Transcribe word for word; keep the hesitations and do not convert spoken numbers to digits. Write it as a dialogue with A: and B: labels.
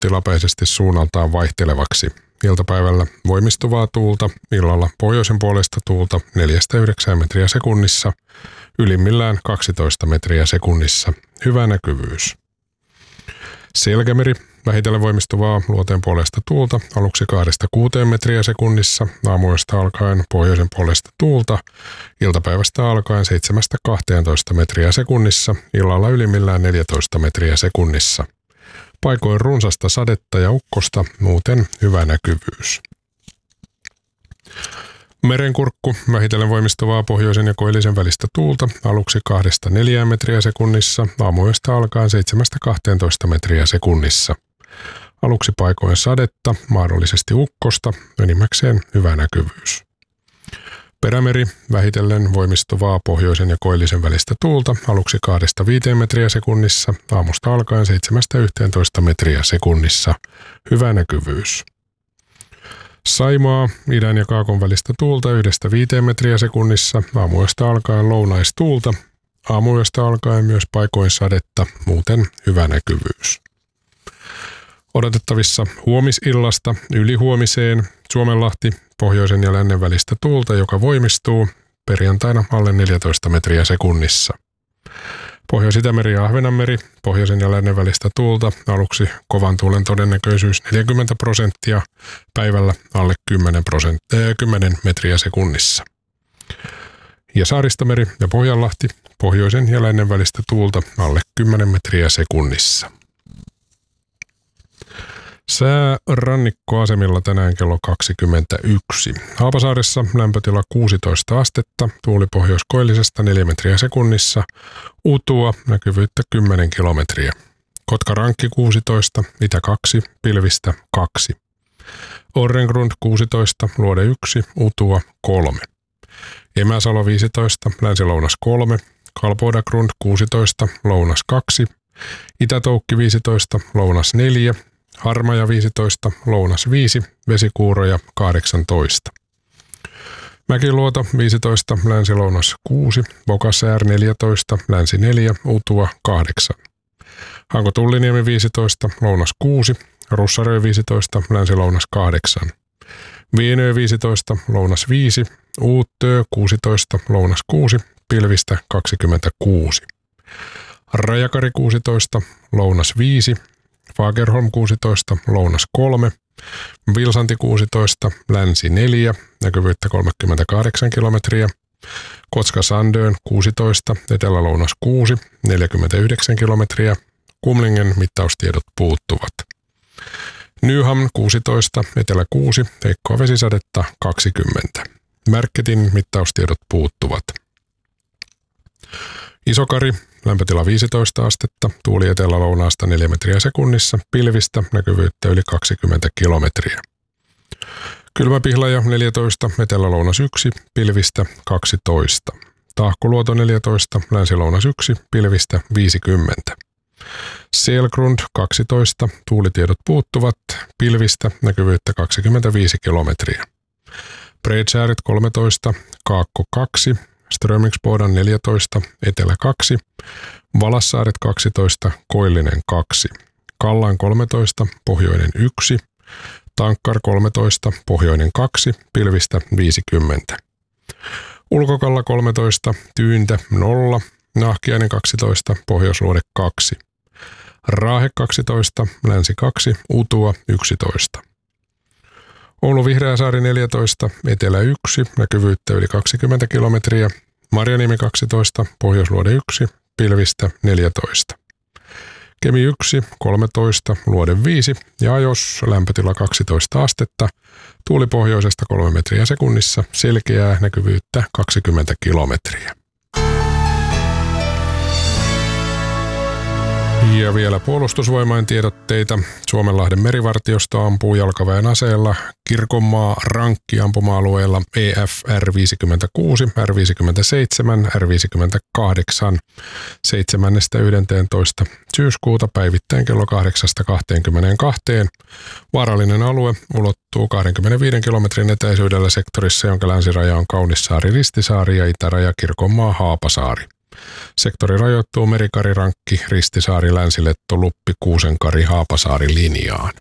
A: tilapäisesti suunnaltaan vaihtelevaksi. Iltapäivällä voimistuvaa tuulta, illalla pohjoisen puolesta tuulta neljästä yhdeksään metriä sekunnissa, ylimmillään kaksitoista metriä sekunnissa. Hyvä näkyvyys. Selkämeri, vähitellen voimistuvaa luoteen puolesta tuulta, aluksi kahdesta kuuteen metriä sekunnissa, aamuyöstä alkaen pohjoisen puolesta tuulta, iltapäivästä alkaen seitsemästä kahteentoista metriä sekunnissa, illalla ylimmillään neljätoista metriä sekunnissa. Paikoin runsasta sadetta ja ukkosta, muuten hyvä näkyvyys. Merenkurkku, vähitellen voimistuvaa pohjoisen ja koillisen välistä tuulta, aluksi kahdesta neljään metriä sekunnissa, aamuyöstä alkaen seitsemästä kahteentoista metriä sekunnissa. Aluksi paikoin sadetta, mahdollisesti ukkosta, enimmäkseen hyvä näkyvyys. Perämeri, vähitellen voimistuvaa pohjoisen ja koillisen välistä tuulta, aluksi kahdesta viiteen metriä sekunnissa, aamusta alkaen seitsemästä yhteentoista metriä sekunnissa. Hyvä näkyvyys. Saimaa, idän ja kaakon välistä tuulta yhdestä viiteen metriä sekunnissa, aamuyöstä alkaen lounaistuulta, aamuyöstä alkaen myös paikoin sadetta, muuten hyvä näkyvyys. Odotettavissa huomisillasta ylihuomiseen Suomenlahti, pohjoisen ja lännen välistä tuulta, joka voimistuu perjantaina alle neljätoista metriä sekunnissa. Pohjois-Itämeri ja Ahvenanmeri, pohjoisen ja lännen välistä tuulta, aluksi kovan tuulen todennäköisyys neljäkymmentä prosenttia, päivällä alle kymmenen, prosenttia, kymmenen metriä sekunnissa. Ja Saaristomeri ja Pohjanlahti, pohjoisen ja lännen välistä tuulta, alle kymmenen metriä sekunnissa. Sää rannikkoasemilla tänään kello kaksikymmentäyksi. Haapasaaressa lämpötila kuusitoista astetta, tuuli pohjoiskoillisesta neljä metriä sekunnissa, utua näkyvyyttä kymmenen kilometriä. Kotkarankki kuusitoista, itä kaksi, pilvistä kaksi. Orrengrund kuusitoista, luode yksi, utua kolme. Emäsalo viisitoista, länsi-lounas kolme, Kalpodagrund kuusitoista, lounas kaksi, Itä-Toukki viisitoista, lounas neljä, Harmaja viisitoista, lounas viisi, Vesikuuroja kahdeksantoista. Mäkiluoto viisitoista, länsi-lounas kuusi, Bokasäär neljätoista, länsi neljä, Utua kahdeksan. Hanko-Tulliniemi viisitoista, lounas kuusi, Russarö viisitoista, länsi-lounas kahdeksan. Vienöö viisitoista, lounas viisi, Uuttöö kuusitoista, lounas kuusi, pilvistä kaksikymmentäkuusi. Rajakari kuusitoista, lounas viisi, Fagerholm kuusitoista, lounas kolme, Vilsanti kuusitoista, länsi neljä, näkyvyyttä kolmekymmentäkahdeksan kilometriä, Kotka-Sandön kuusitoista, etelä-lounas kuusi, neljäkymmentäyhdeksän kilometriä, Kumlingen mittaustiedot puuttuvat. Nyham kuusitoista, etelä kuusi, heikkoa vesisadetta kaksikymmentä. Märketin mittaustiedot puuttuvat. Isokari, lämpötila viisitoista astetta, tuuli etelä-lounaasta neljä metriä sekunnissa, pilvistä, näkyvyyttä yli kaksikymmentä kilometriä. Kylmäpihlaja neljätoista, etelä-lounas yksi, pilvistä kaksitoista. Tahkoluoto neljätoista, länsi-lounas yksi, pilvistä viisikymmentä. Selgrund kaksitoista, tuulitiedot puuttuvat, pilvistä, näkyvyyttä kaksikymmentäviisi kilometriä. Bredsärit kolmetoista, Kaakko kaksi, Strömingsbodan neljätoista, etelä kaksi, Valassaaret kaksitoista, Koillinen kaksi, Kallan kolmetoista, pohjoinen yksi, Tankkar kolmetoista, pohjoinen kaksi, pilvistä viisikymmentä. Ulkokalla kolmetoista, Tyyntä nolla, Nahkiainen kaksitoista, pohjoisluode kaksi. Raahe kaksitoista, länsi kaksi, Utua yksitoista. Oulu Vihreäsaari neljätoista, etelä yksi, näkyvyyttä yli kaksikymmentä kilometriä. Marjaniemi kaksitoista, pohjoisluode yksi, pilvistä neljätoista. Kemi yksi, kolmetoista, luode viisi ja Ajos lämpötila kaksitoista astetta, tuuli pohjoisesta kolme metriä sekunnissa, selkeää näkyvyyttä kaksikymmentä kilometriä. Ja vielä puolustusvoimain tiedotteita. Suomenlahden merivartiosto ampuu jalkaväen aseella Kirkonmaa rankkiampuma-alueella E F R viisikymmentäkuusi, R viisikymmentäseitsemän, R viisikymmentäkahdeksan seitsemästä yhdentoista syyskuuta päivittäin kello kahdeksasta kahteenkymmeneenkahteen. Vaarallinen alue ulottuu kaksikymmentäviisi kilometrin etäisyydellä sektorissa, jonka länsiraja on Kaunissaari, Ristisaari ja itäraja Kirkonmaa, Haapasaari. Sektori rajoittuu Merikari-Rankki, Ristisaari, Länsiletto, Luppi, Kuusenkari, Haapasaari linjaan.